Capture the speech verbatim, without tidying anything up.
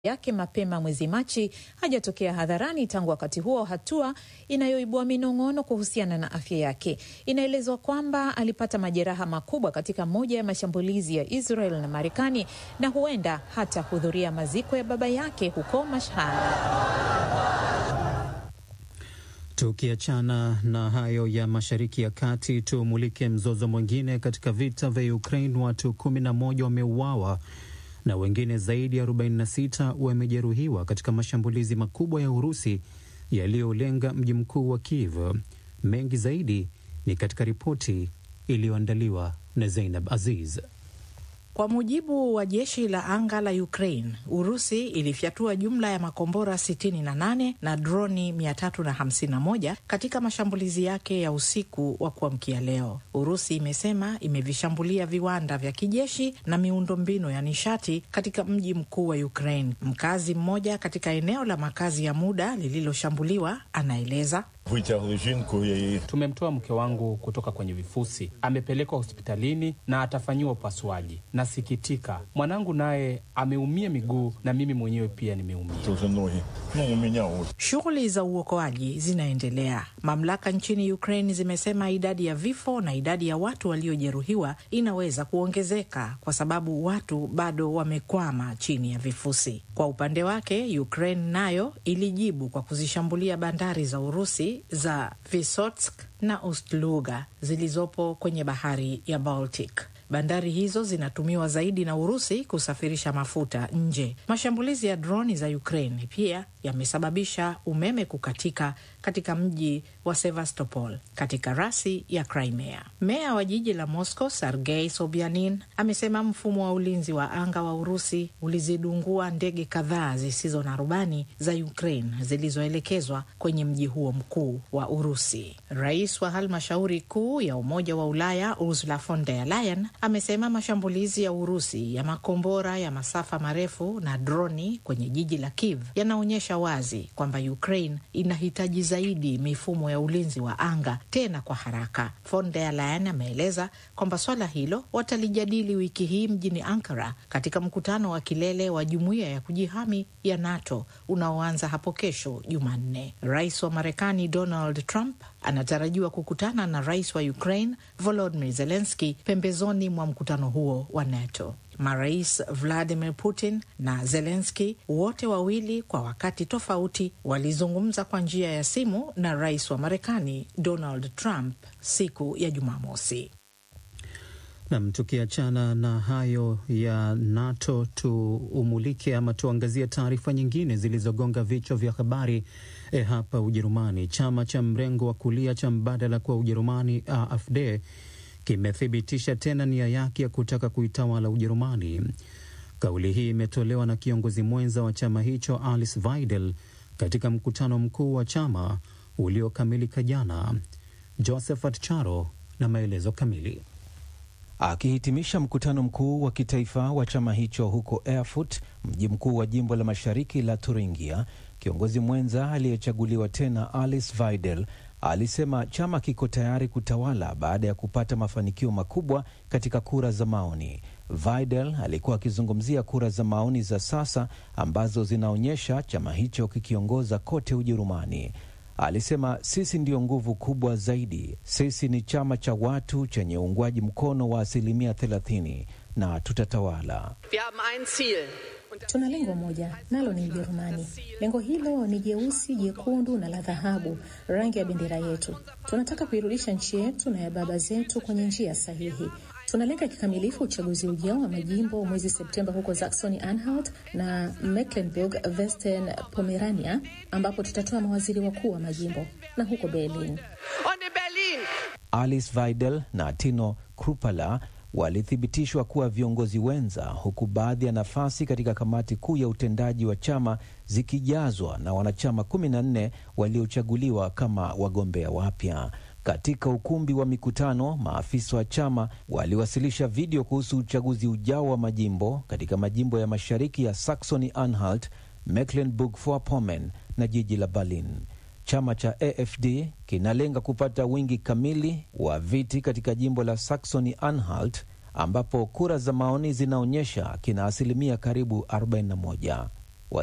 yake mapema mwezi Machi hajatokea hadharani tangu wakati huo, hatua inayoibua minong'ono kuhusiana na afya yake. Inaelezwa kwamba alipata majeraha makubwa katika moja ya mashambulizi ya Israel na Marekani na huenda hata hudhuria maziko ya baba yake huko Mashhad. Tukiachana na hayo ya Mashariki ya Kati, tumulike mzozo mwingine katika vita vya Ukraine. Watu kumi na moja wameuawa na wengine zaidi ya arobaini na sita wamejeruhiwa katika mashambulizi makubwa ya Urusi yaliyolenga mji mkuu wa Kiev. Mengi zaidi ni katika ripoti iliyoandaliwa na Zainab Aziz. Kwa mujibu wa jeshi la anga la Ukraine, Urusi ilifyatua jumla ya makombora sitini na nane na droni mia tatu na hamsini na moja katika mashambulizi yake ya usiku wa kuamkia leo. Urusi imesema imevishambulia viwanda vya kijeshi na miundombinu ya nishati katika mji mkuu wa Ukraine. Mkazi mmoja katika eneo la makazi ya muda lililoshambuliwa anaeleza: Tumemtoa mke wangu kutoka kwenye vifusi, amepelekwa hospitalini na atafanyiwa upasuaji. Nasikitika, mwanangu naye ameumia miguu na mimi mwenyewe pia nimeumia. Shughuli za uokoaji zinaendelea. Mamlaka nchini Ukraine zimesema idadi ya vifo na idadi ya watu waliojeruhiwa inaweza kuongezeka kwa sababu watu bado wamekwama chini ya vifusi. Kwa upande wake, Ukraine nayo ilijibu kwa kuzishambulia bandari za Urusi za Vysotsk na Ust-Luga zilizopo kwenye bahari ya Baltic. Bandari hizo zinatumiwa zaidi na Urusi kusafirisha mafuta nje. Mashambulizi ya droni za Ukraine pia yamesababisha umeme kukatika katika mji wa Sevastopol katika rasi ya Crimea. Meya wa jiji la Moscow, Sergei Sobyanin, amesema mfumo wa ulinzi wa anga wa Urusi ulizidungua ndege kadhaa zisizo na rubani za Ukraine zilizoelekezwa kwenye mji huo mkuu wa Urusi. Rais wa halmashauri kuu ya Umoja wa Ulaya, Ursula von der Leyen, amesema mashambulizi ya Urusi ya makombora ya masafa marefu na droni kwenye jiji la Kiev yanaonyesha wazi kwamba Ukraine inahitaji zaidi mifumo ya ulinzi wa anga tena kwa haraka. Von der Leyen ameeleza kwamba swala hilo watalijadili wiki hii mjini Ankara katika mkutano wa kilele wa jumuiya ya kujihami ya NATO unaoanza hapo kesho Jumanne. Rais wa Marekani Donald Trump anatarajiwa kukutana na rais wa Ukraine Volodymyr Zelensky pembezoni mwa mkutano huo wa NATO. Marais Vladimir Putin na Zelensky, wote wawili kwa wakati tofauti, walizungumza kwa njia ya simu na rais wa Marekani Donald Trump siku ya Jumamosi. Nam, tukiachana na hayo ya NATO, tuumulike ama tuangazie taarifa nyingine zilizogonga vichwa vya habari e, hapa Ujerumani. Chama cha mrengo wa kulia cha mbadala kwa Ujerumani A F D kimethibitisha tena nia yake ya kutaka kuitawala Ujerumani. Kauli hii imetolewa na kiongozi mwenza wa chama hicho Alice Weidel katika mkutano mkuu wa chama uliokamilika jana. Josephat Charo na maelezo kamili. Akihitimisha mkutano mkuu wa kitaifa wa chama hicho huko Erfurt, mji mkuu wa jimbo la mashariki la Thuringia, kiongozi mwenza aliyechaguliwa tena Alice Weidel alisema chama kiko tayari kutawala baada ya kupata mafanikio makubwa katika kura za maoni. Weidel alikuwa akizungumzia kura za maoni za sasa ambazo zinaonyesha chama hicho kikiongoza kote Ujerumani. Alisema, sisi ndio nguvu kubwa zaidi. Sisi ni chama cha watu chenye uungwaji mkono wa asilimia thelathini na tutatawala. Tuna lengo moja, nalo ni Ujerumani. Lengo hilo ni jeusi, jekundu na la dhahabu, rangi ya bendera yetu. Tunataka kuirudisha nchi yetu na ya baba zetu kwenye njia sahihi. Tunalenga kikamilifu uchaguzi ujao wa majimbo mwezi Septemba huko Saxony-Anhalt na Mecklenburg-Western Pomerania, ambapo tutatoa mawaziri wakuu wa majimbo, na huko Berlin. Alice Weidel na Tino Kruppala walithibitishwa kuwa viongozi wenza, huku baadhi ya nafasi katika kamati kuu ya utendaji wa chama zikijazwa na wanachama kumi na nne waliochaguliwa kama wagombea wapya. Katika ukumbi wa mikutano, maafisa wa chama waliwasilisha video kuhusu uchaguzi ujao wa majimbo katika majimbo ya mashariki ya Saxony-Anhalt, Mecklenburg-Vorpommern na jiji la Berlin. Chama cha A F D kinalenga kupata wingi kamili wa viti katika jimbo la Saxony-Anhalt ambapo kura za maoni zinaonyesha kina asilimia karibu arobaini na moja.